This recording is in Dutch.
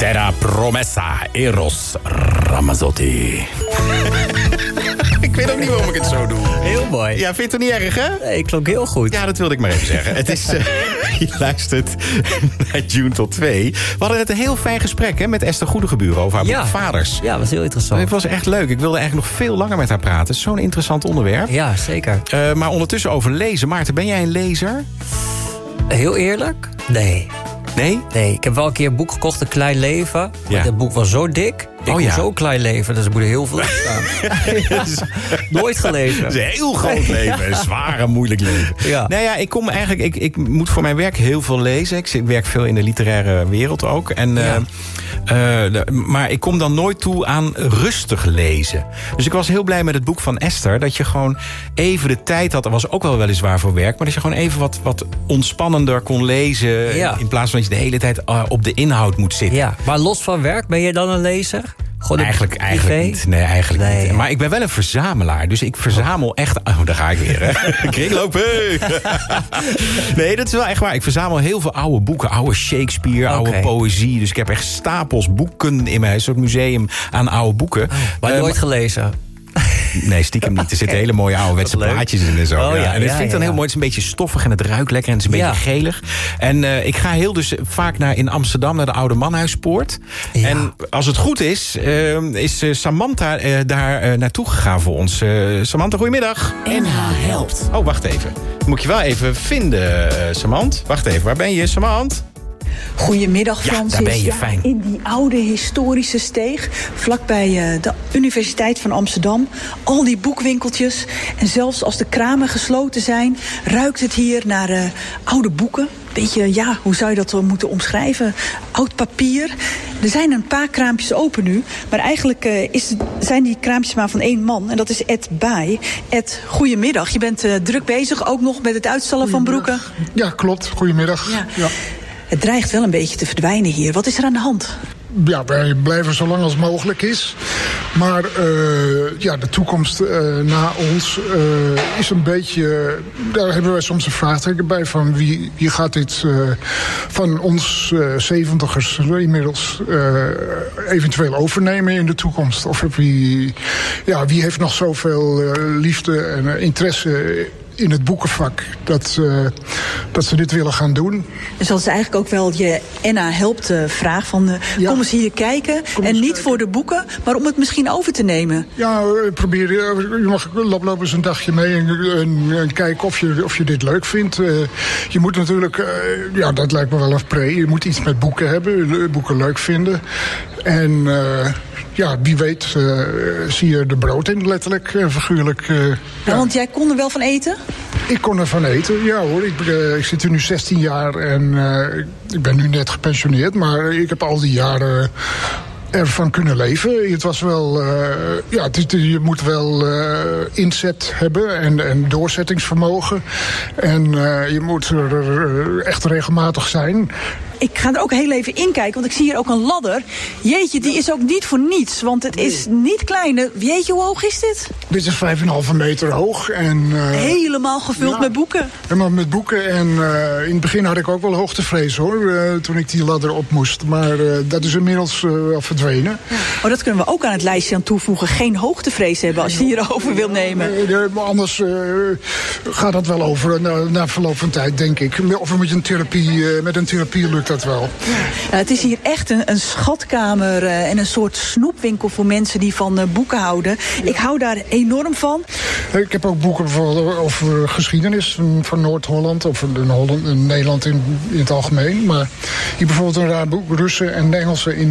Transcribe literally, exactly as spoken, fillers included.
Terra Promessa, Eros Ramazzotti. Ik weet ook niet waarom ik het zo doe. Heel mooi. Ja, vind je het niet erg, hè? Nee, klonk heel goed. Ja, dat wilde ik maar even zeggen. Het is, uh, je luistert naar June tot twee. We hadden net een heel fijn gesprek hè, met Esther Goedegeburen over haar ja. boek Vaders. Ja, dat was heel interessant. Het was echt leuk. Ik wilde eigenlijk nog veel langer met haar praten. Zo'n interessant onderwerp. Ja, zeker. Uh, maar ondertussen over lezen. Maarten, ben jij een lezer? Heel eerlijk? Nee. Nee? Nee, ik heb wel een keer een boek gekocht, Een Klein Leven. Ja. Dat boek was zo dik. Ik oh, ja. ja. zo klein leven, dus er moet er heel veel in staan. Nooit gelezen. Het is een heel groot leven. Een zwaar en moeilijk leven. Ja. Nou ja, ik kom eigenlijk. Ik, ik moet voor mijn werk heel veel lezen. Ik werk veel in de literaire wereld ook. En, ja. uh, uh, de, maar ik kom dan nooit toe aan rustig lezen. Dus ik was heel blij met het boek van Esther. Dat je gewoon even de tijd had. Dat was ook wel weliswaar voor werk. Maar dat je gewoon even wat, wat ontspannender kon lezen. Ja. In plaats van dat je de hele tijd uh, op de inhoud moet zitten. Ja, maar los van werk, ben je dan een lezer? Gewoon eigenlijk eigenlijk niet. Nee, eigenlijk nee. niet. Maar ik ben wel een verzamelaar. Dus ik verzamel echt... Oh, daar ga ik weer, hè. Kringlopen. Nee, dat is wel echt waar. Ik verzamel heel veel oude boeken. Oude Shakespeare, okay. oude poëzie. Dus ik heb echt stapels boeken in mijn soort museum aan oude boeken. Oh, maar uh, nooit maar, gelezen? Nee, stiekem niet. Er zitten hele mooie ouderwetse plaatjes in en zo. Oh, ja. Ja. En dat ja, vind ik dan ja, heel mooi. Het is een beetje stoffig en het ruikt lekker en het is een ja. beetje gelig. En uh, ik ga heel dus vaak naar, in Amsterdam naar de Oude Manhuispoort. Ja. En als het goed is, uh, is uh, Samantha uh, daar uh, naartoe gegaan voor ons. Uh, Samantha, goedemiddag. N H helpt. Oh, wacht even. Moet je wel even vinden, uh, Samant. Wacht even, waar ben je, Samant? Goedemiddag, Francis. Ja, daar ben je, fijn. Ja, in die oude historische steeg, vlakbij uh, de Universiteit van Amsterdam. Al die boekwinkeltjes. En zelfs als de kramen gesloten zijn, ruikt het hier naar uh, oude boeken. Beetje, ja, hoe zou je dat moeten omschrijven? Oud papier. Er zijn een paar kraampjes open nu. Maar eigenlijk uh, is, zijn die kraampjes maar van één man. En dat is Ed Baai. Ed, goedemiddag. Je bent uh, druk bezig, ook nog met het uitstallen van broeken. Ja, klopt. Goedemiddag. Ja. Ja. Het dreigt wel een beetje te verdwijnen hier. Wat is er aan de hand? Ja, wij blijven zo lang als mogelijk is. Maar uh, ja, de toekomst uh, na ons uh, is een beetje... Daar hebben wij soms een vraagteken bij van wie, wie gaat dit uh, van ons uh, zeventigers inmiddels uh, eventueel overnemen in de toekomst. Of wie, ja, wie heeft nog zoveel uh, liefde en uh, interesse in het boekenvak dat, uh, dat ze dit willen gaan doen. Dus dat is eigenlijk ook wel je N H helpt uh, vraag van uh, ja. kom eens hier kijken. Kom en niet kijken. Voor de boeken, maar om het misschien over te nemen. Ja, probeer, je mag lopen eens een dagje mee en, en, en kijken of je, of je dit leuk vindt. Uh, je moet natuurlijk, uh, ja, dat lijkt me wel een pre. Je moet iets met boeken hebben, boeken leuk vinden. En uh, ja, wie weet uh, zie je de brood in, letterlijk en figuurlijk. Uh, ja, ja. Want jij kon er wel van eten? Ik kon ervan eten, ja hoor. Ik, uh, ik zit hier nu zestien jaar en uh, ik ben nu net gepensioneerd. Maar ik heb al die jaren ervan kunnen leven. Het was wel, uh, ja, het, je moet wel uh, inzet hebben en, en doorzettingsvermogen. En uh, je moet er echt regelmatig zijn. Ik ga er ook heel even in kijken, want ik zie hier ook een ladder. Jeetje, die is ook niet voor niets, want het is niet klein. Jeetje, hoe hoog is dit? Dit is vijf komma vijf meter hoog. En, uh, helemaal gevuld ja, met boeken? Helemaal met boeken. En uh, in het begin had ik ook wel hoogtevrees, hoor, uh, toen ik die ladder op moest. Maar uh, dat is inmiddels uh, wel verdwenen. Ja. Oh, dat kunnen we ook aan het lijstje aan toevoegen. Geen hoogtevrees hebben als je hierover wil nemen. Nee, nee, maar anders uh, gaat dat wel over na, na verloop van tijd, denk ik. Of met een therapie, uh, met een therapie lukt dat wel. Ja, het is hier echt een, een schatkamer uh, en een soort snoepwinkel voor mensen die van uh, boeken houden. Ja. Ik hou daar enorm van. Ik heb ook boeken bijvoorbeeld over geschiedenis van, van Noord-Holland of in Holland, in Nederland in, in het algemeen. Maar hier bijvoorbeeld een raar boek, Russen en Engelsen in